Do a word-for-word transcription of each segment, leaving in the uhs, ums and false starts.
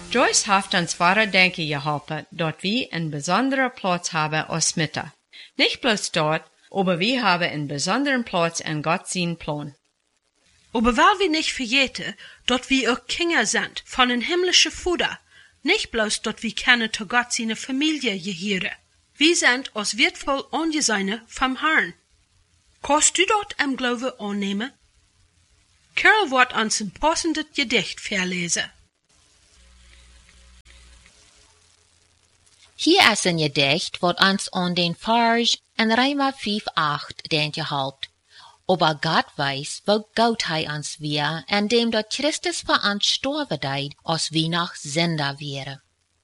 Joyce heeft ons ware denken geholpen, dat wir einen besonderen Platz haben als Mütter. Nicht bloß dort, aber wir haben einen besonderen Platz in Gott sein Plan. Aber weil wir nicht vergeten, dass wir auch Kinder sind von einem himmlischen Vater, nicht bloß, dass wir keine zu Gott seine Familie gehören. Wir sind als wertvoll angesehen vom Herrn. Kannst du dort im Glauben annehmen? Carol wird uns ein passendes Gedicht verlesen. Hier ist ein Gedicht, wat uns an den Vers in Römer fünf acht denken helpt. Aber Gott weiß, wo gut hij uns wir, indem dat Christus für uns sterben deed, als wir noch Sünder wären.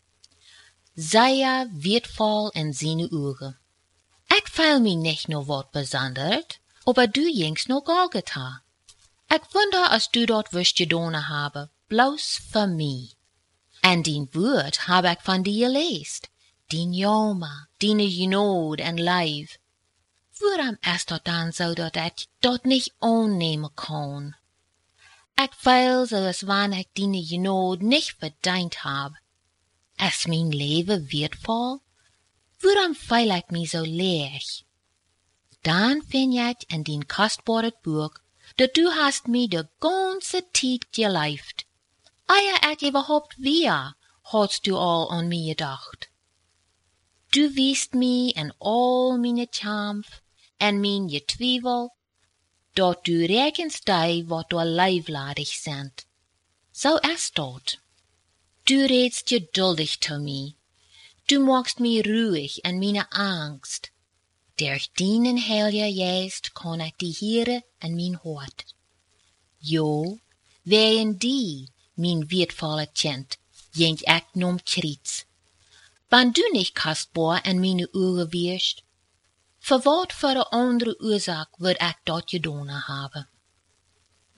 Sehr wertvoll in seine Augen. Ich fühl mich nicht nur wat besondert, aber du jingst nur Golgatha. Ich wonder, als du dort wirst gedonen habe, bloß für mich. En dien Wort hab ich von dir gelesen. Dien Jammer, dien Genot en Lief. Waarom is dat dan zo dat ik dat niet aannemen kan? Ik voel zoals wanneer ik dien Genot niet verdiend heb. Is mijn leven wertvoll? Waarom voel ik me zo leeg? Dan vind ik in dien kostbare Buch, dat du hast me de ganze tijd geleefd. Eier ik überhaupt weer, hast du al an me gedacht. Du wiest me in al meine Kampf en mijn getwijfel, dat du rekenst die wat door leifladig sind. So is dat. Du redst geduldig zu me. Du machst me ruhig in meine Angst. Durch deinen Heiligen Geist kann ich die hören in mein Hort. Jo, wegen die, mein wertvolle Kind, jeng ich nom Kriez. Wenn du nicht kostbar in meine Augen wirst, für wat für eine andere Ursache würd ich dort gedonen haben?